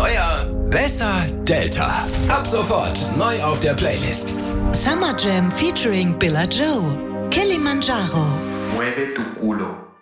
euer Besser Delta. Ab sofort neu auf der Playlist. Summer Jam featuring Billa Joe. Kilimanjaro. Mueve tu culo.